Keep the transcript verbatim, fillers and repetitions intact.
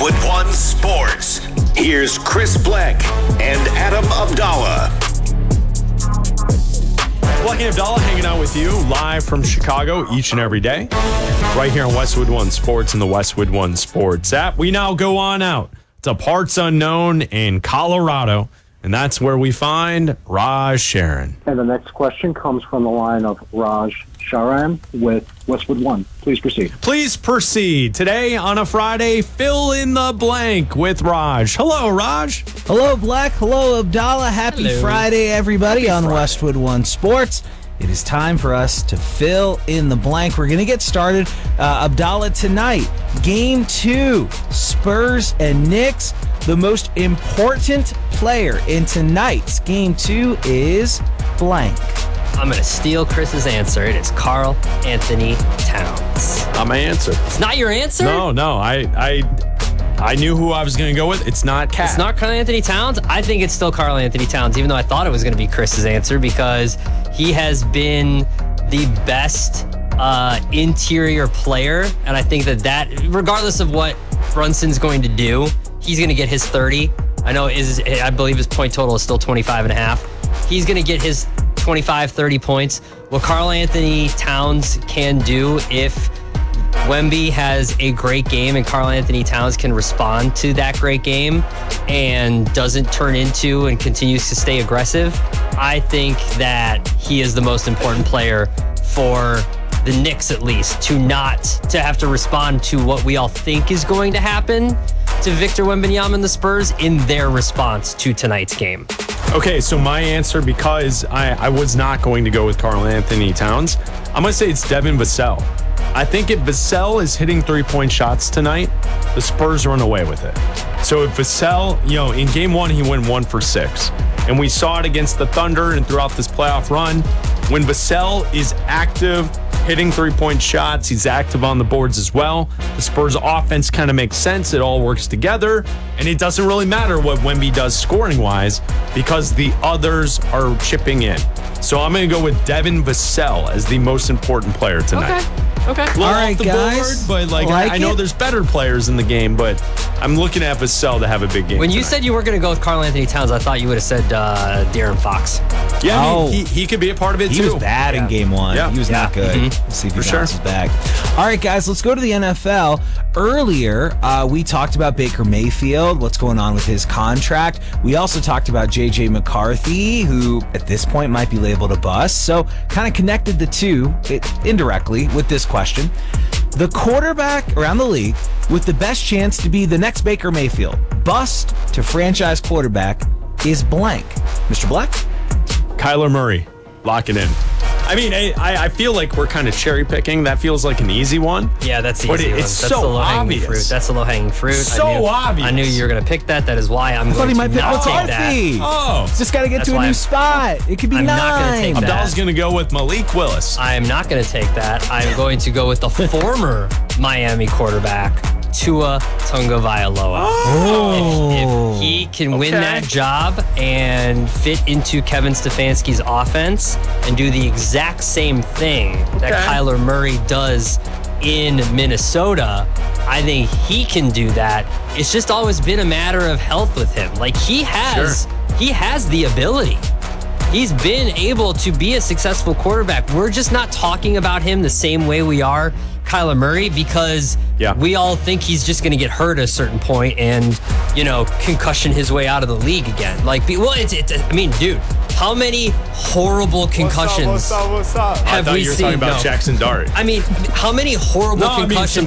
Westwood One Sports. Here's Chris Black and Adam Abdallah. Black and Abdallah hanging out with you live from Chicago each and every day, right here on Westwood One Sports and the Westwood One Sports app. We now go on out to parts unknown in Colorado, and that's where we find Raj Sharon. And the next question comes from the line of Raj Sharan with Westwood One. Please proceed. Please proceed. Today on a Friday, fill in the blank with Raj. Hello, Raj. Hello, Black. Hello, Abdallah. Happy Hello. Friday, everybody, Happy on Friday. Westwood One Sports. It is time for us to fill in the blank. We're going to get started. Uh, Abdallah, tonight, game two, Spurs and Knicks. The most important player in tonight's game two is blank. I'm going to steal Chris's answer. It is Karl Anthony Towns. Not my answer. It's not your answer? No, no. I I, I knew who I was going to go with. It's not Cat. It's not Karl Anthony Towns? I think it's still Karl Anthony Towns, even though I thought it was going to be Chris's answer, because he has been the best uh, interior player. And I think that that, regardless of what Brunson's going to do, he's going to get his thirty. I know is I believe his point total is still twenty-five and a half. He's going to get his twenty-five, thirty points. What Karl Anthony Towns can do if Wemby has a great game and Karl Anthony Towns can respond to that great game and doesn't turn into and continues to stay aggressive, I think that he is the most important player for the Knicks, at least, to not to have to respond to what we all think is going to happen to Victor Wembanyama and the Spurs in their response to tonight's game. Okay, so my answer, because I, I was not going to go with Karl Anthony Towns, I'm going to say it's Devin Vassell. I think if Vassell is hitting three-point shots tonight, the Spurs run away with it. So if Vassell, you know, in game one, he went one for six. And we saw it against the Thunder and throughout this playoff run. When Vassell is active, hitting three-point shots, he's active on the boards as well. The Spurs offense kind of makes sense. It all works together. And it doesn't really matter what Wemby does scoring-wise because the others are chipping in. So I'm going to go with Devin Vassell as the most important player tonight. Okay. Okay. A little All right, off the guys. board, but like, Like I, I know it? there's better players in the game, but I'm looking at Vassell to have a big game. When you tonight. said you were going to go with Karl Anthony Towns, I thought you would have said uh, De'Aaron Fox. yeah, I Oh. mean, he, he could be a part of it He too. was bad in game one. Yeah. He was not good. Let's see if he For sure. bounces back. All right, guys, let's go to the N F L. Earlier, uh, we talked about Baker Mayfield, what's going on with his contract. We also talked about J J McCarthy, who at this point might be labeled a bust. So kind of connected the two it, indirectly with this question. The quarterback around the league with the best chance to be the next Baker Mayfield, bust to franchise quarterback, is blank. Mister Black? Kyler Murray, lock it in. I mean, I, I feel like we're kind of cherry picking. That feels like an easy one. Yeah, that's the But easy it- one. it's That's so the low-hanging obvious. fruit. That's the low-hanging fruit. So I knew, obvious. I knew you were going to pick that. That is why I'm I thought going he to might pick not take McCarthy. that. Oh, Just got to get That's to a why new I'm- spot. It could be I'm nine. not gonna take that. Abdal's going to go with Malik Willis. I am not going to take that. I'm going to go with the former Miami quarterback, Tua Tagovailoa. Oh. If, if he can win Okay. that job and fit into Kevin Stefanski's offense and do the exact same thing that Okay. Kyler Murray does in Minnesota, I think he can do that. It's just always been a matter of health with him. Like he has, he has the ability. He's been able to be a successful quarterback. We're just not talking about him the same way we are Kyler Murray because Yeah. we all think he's just going to get hurt at a certain point and, you know, concussion his way out of the league again. Like, be- well, it's, it's I mean, dude, how many horrible concussions I have thought we you were seen? talking about No. Jackson Dart. I mean, how many horrible No, I mean, concussions